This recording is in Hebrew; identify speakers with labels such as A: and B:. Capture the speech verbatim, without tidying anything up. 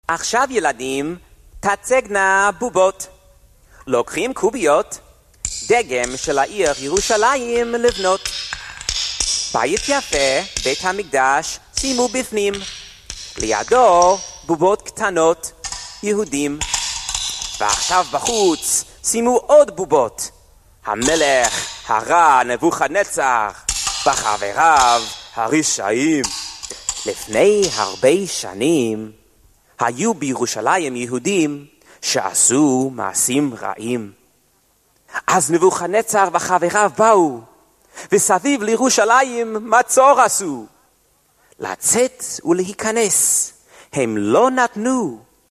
A: עכשיו ילדים, תצגנה בובות. לוקחים קוביות, דגם של העיר ירושלים לבנות. בית יפה, בית המקדש, שימו בפנים. לידו בובות קטנות, יהודים. ועכשיו בחוץ, שימו עוד בובות. המלך הרע נבוכדנצר, וחבריו הרשעים. לפני הרבה שנים, היו בירושלים יהודים שעשו מעשים רעים. אז נבוכדנצר וחבריו באו, וסביב לירושלים מצור עשו. לצאת ולהיכנס הם לא נתנו,